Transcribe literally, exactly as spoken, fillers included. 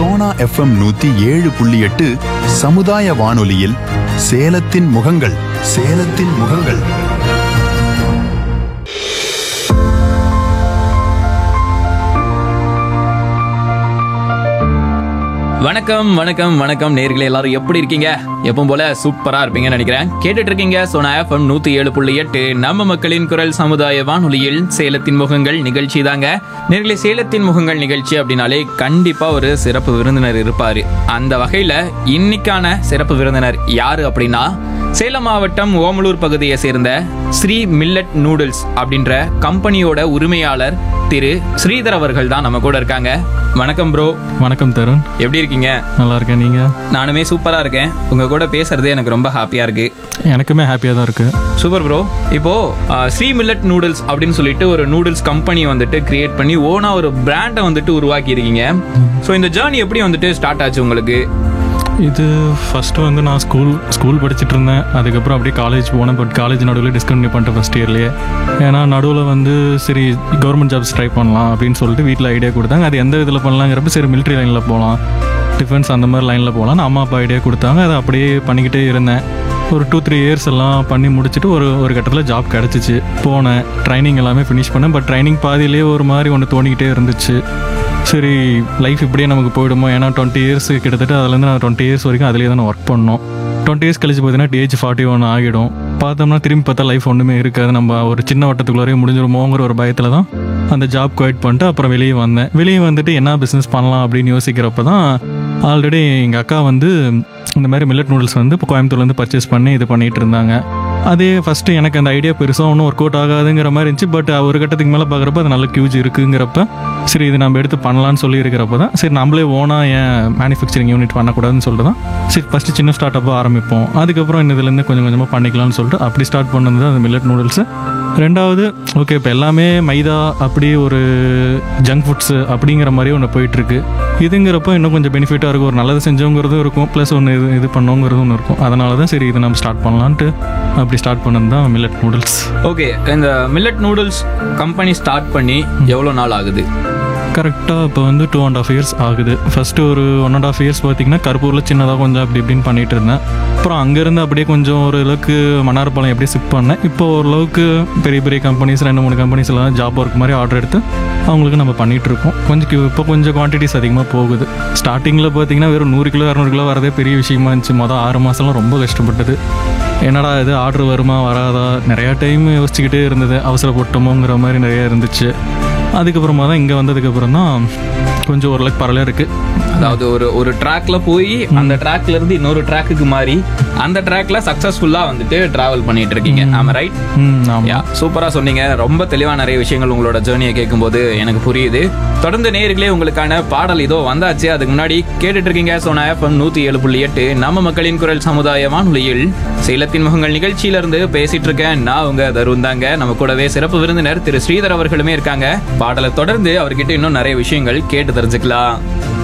Sona FM நூத்தி ஏழு புள்ளி எட்டு சமுதாய வானொலியில் சேலத்தின் முகங்கள் சேலத்தின் முகங்கள். வணக்கம் வணக்கம் வணக்கம் நேர்களே, எல்லாரும் எப்படி இருக்கீங்க? எப்பவும் போல சூப்பரா இருப்பீங்கன்னு நினைக்கிறேன். கேட்டுட்டு இருக்கீங்க சோனா எஃப்எம் நூத்தி ஏழு புள்ளி எட்டு நம்ம மக்களின் குரல் சமுதாய வானொலியில் சேலத்தின் முகங்கள் நிகழ்ச்சி தாங்க. நேர்களே, சேலத்தின் முகங்கள் நிகழ்ச்சி அப்படின்னாலே கண்டிப்பா ஒரு சிறப்பு விருந்தினர் இருப்பாரு. அந்த வகையில இன்னைக்கான சிறப்பு விருந்தினர் யாரு அப்படின்னா, சேலம் மாவட்டம் ஓமலூர் பகுதியை சேர்ந்த ஸ்ரீ மில்லட் நூடுல்ஸ் அப்படின்ற கம்பெனியோட உரிமையாளர் திரு ஸ்ரீதர் அவர்கள் தான் நம்ம கூட இருக்காங்க. வணக்கம் ப்ரோ. வணக்கம் தருண், எப்படி இருக்கீங்க? நல்லா இருக்கேன். நீங்க? நானுமே சூப்பரா இருக்கேன். உங்க கூட பேசுறது எனக்கு ரொம்ப ஹாப்பியா இருக்கு. எனக்குமே ஹாப்பியா தான் இருக்கு. Super bro. இப்போ ஸ்ரீ மில்லட் நூடுல்ஸ் அப்படின்னு சொல்லிட்டு ஒரு நூடுல்ஸ் கம்பெனி வந்துட்டு கிரியேட் பண்ணி ஓனா ஒரு பிராண்டை வந்துட்டு உருவாக்கி இருக்கீங்க. ஸோ இந்த ஜேர்னி எப்படி வந்துட்டு ஸ்டார்ட் ஆச்சு உங்களுக்கு? இது ஃபஸ்ட்டு வந்து நான் ஸ்கூல் ஸ்கூல் படிச்சுட்டு இருந்தேன். அதுக்கப்புறம் அப்படியே காலேஜ் போனேன். பட் காலேஜ் நடுவில் டிஸ்கண்டினியூ பண்ணிட்டேன் ஃபஸ்ட் இயர்லேயே. ஏன்னா நடுவில் வந்து சரி கவர்மெண்ட் ஜாப்ஸ் ட்ரை பண்ணலாம் அப்படின்னு சொல்லிட்டு வீட்டில் ஐடியா கொடுத்தாங்க. அது எந்த இதில் பண்ணலாங்கிறப்ப சரி மிலிட்ரி லைனில் போகலாம், டிஃபென்ஸ் அந்த மாதிரி லைனில் போகலான்னு அம்மா அப்பா ஐடியா கொடுத்தாங்க. அதை அப்படியே பண்ணிக்கிட்டே இருந்தேன். ஒரு டூ த்ரீ இயர்ஸ் எல்லாம் பண்ணி முடிச்சுட்டு ஒரு ஒரு கட்டத்தில் ஜாப் கிடச்சிச்சு. போனேன், ட்ரைனிங் எல்லாமே ஃபினிஷ் பண்ணேன். பட் ட்ரைனிங் பாதியிலேயே ஒரு மாதிரி ஒன்று தோணிக்கிட்டே இருந்துச்சு. சரி லைஃப் இப்படியே நமக்கு போயிடுமோ, ஏன்னா டுவெண்ட்டி இயர்ஸ் கிட்டத்தட்ட அதுலேருந்து நான் டுவெண்ட்டி இயர்ஸ் வரைக்கும் அதிலே தான் ஒர்க் பண்ணோம். டுவெண்ட்டி இயர்ஸ் கழிச்சு பார்த்தீங்கன்னா ஏஜ் ஃபார்ட்டி ஒன் ஆகிடும். பார்த்தோம்னா திரும்பி பார்த்தா லைஃப் ஒன்றுமே இருக்காது. நம்ம ஒரு சின்ன வட்டத்துக்குள்ளாரையும் முடிஞ்சிருமோங்கிற ஒரு பயத்தில் தான் அந்த ஜாப் குவைட் பண்ணிட்டு அப்புறம் வெளியே வந்தேன். வெளியே வந்துட்டு என்ன பிஸ்னஸ் பண்ணலாம் அப்படின்னு யோசிக்கிறப்ப தான் ஆல்ரெடி எங்கள் அக்கா வந்து இந்த மாதிரி மில்லட் நூடுல்ஸ் வந்து இப்போ கோயம்புத்தூர்லேருந்து பர்ச்சேஸ் பண்ணி இது பண்ணிகிட்டு இருந்தாங்க. அதே ஃபஸ்ட்டு எனக்கு அந்த ஐடியா பெருசாக ஒன்றும் ஒர்க் அவுட் ஆகாதுங்கிற மாதிரி இருந்துச்சு. பட் ஒரு கட்டத்துக்கு மேலே பார்க்குறப்ப அது நல்ல கியூஜ் இருக்குங்கிறப்ப சரி இது நம்ம எடுத்து பண்ணலான்னு சொல்லி இருக்கிறப்ப தான் சரி நம்மளே ஓனாக ஏன் மேனுஃபேக்சரிங் யூனிட் பண்ணக்கூடாதுன்னு சொல்லிட்டு தான் சரி ஃபஸ்ட்டு சின்ன ஸ்டார்ட் அப்பாக ஆரம்பிப்போம், அதுக்கப்புறம் இன்னதுலேருந்து கொஞ்சம் கொஞ்சமாக பண்ணிக்கலாம்னு சொல்லிட்டு அப்படி ஸ்டார்ட் பண்ணது தான் அந்த மில்லட் நூடுல்ஸு. ரெண்டாவது ஓகே இப்போ எல்லாமே மைதா அப்படி ஒரு ஜங்க் ஃபுட்ஸு அப்படிங்கிற மாதிரி ஒன்று போயிட்டுருக்கு. இதுங்கிறப்ப இன்னும் கொஞ்சம் பெனிஃபிட்டாக இருக்கும், ஒரு நல்லது செஞ்சோங்கிறதும் இருக்கும், ப்ளஸ் ஒன்று இது இது பண்ணோங்கிறதும் ஒன்று இருக்கும். அதனால தான் சரி இது நம்ம ஸ்டார்ட் பண்ணலான்ட்டு அப்படி ஸ்டார்ட் பண்ணது தான் மில்லட் நூடுல்ஸ். ஓகே, இந்த மில்லட் நூடுல்ஸ் கம்பெனி ஸ்டார்ட் பண்ணி எவ்வளோ நாள் ஆகுது? கரெக்டாக இப்போ வந்து டூ அண்ட் ஆஃப் இயர்ஸ் ஆகுது. ஃபஸ்ட்டு ஒரு ஒன் அண்ட் ஆஃப் இயர்ஸ் பார்த்திங்கன்னா கருப்பூரில் சின்னதாக கொஞ்சம் அப்படி இப்படின்னு பண்ணிகிட்டு இருந்தேன். அப்புறம் அங்கேருந்து அப்படியே கொஞ்சம் ஓரளவுக்கு மன்னார்பாளையம் எப்படியே ஷிஃப்ட் பண்ணேன். இப்போ ஓரளவுக்கு பெரிய பெரிய கம்பெனிஸ் ரெண்டு மூணு கம்பெனிஸ் எல்லாம் ஜாப் ஒர்க் மாதிரி ஆர்டர் எடுத்து அவங்களுக்கு நம்ம பண்ணிகிட்ருக்கோம். கொஞ்சம் இப்போ கொஞ்சம் குவான்டிட்டிஸ் அதிகமாக போகுது. ஸ்டார்டிங்கில் பார்த்திங்கன்னா வெறும் நூறு கிலோ இரநூறு கிலோ வரதே பெரிய விஷயமா இருந்துச்சு. மொதல் ஆறு மாதம்லாம் ரொம்ப கஷ்டப்பட்டது. என்னடா இது ஆர்டர் வருமா வராதா நிறையா டைம் யோசிச்சுக்கிட்டே இருந்தது, அவசரப்பட்டோமோங்கிற மாதிரி நிறையா இருந்துச்சு. அதுக்கப்புறமா தான் இங்கே வந்ததுக்கப்புறம் தான் கொஞ்சம் ஓரளவுக்கு பரவாயில்ல இருக்குது. அதாவது ஒரு ஒரு ட்ராக்ல போய் அந்த ட்ராக்ல இருந்து இன்னொரு ட்ராக்குக்கு மாறி அந்த ட்ராக்ல சக்சஸ்ஃபுல்லா வந்துட்டு டிராவல் பண்ணிட்டு இருக்கீங்க. ஆமா ரைட்? யா, சூப்பரா சொன்னீங்க. ரொம்ப தெளிவா நிறைய விஷயங்கள் உங்களோட ஜேர்னியை கேட்கும்போது எனக்கு புரியுது. தொடர்ந்து நேயர்களே, உங்களுக்கான பாடல் இதோ வந்தாச்சு. அதுக்கு முன்னாடி கேட்டுட்டு இருக்கீங்க சோனா எஃப்எம் நூத்தி ஏழு புள்ளி எட்டு நம்ம மக்களின் குரல் சமுதாய வானொலியில் சேலத்தின் முகங்கள் நிகழ்ச்சியில இருந்து பேசிட்டு இருக்கேன். நான் உங்க தருண் தாங்க. நம்ம கூடவே சிறப்பு விருந்தினர் திரு ஸ்ரீதர் அவர்களுமே இருக்காங்க. பாடலை தொடர்ந்து அவர்கிட்ட இன்னும் நிறைய விஷயங்கள் கேட்டு தெரிஞ்சுக்கலாம்.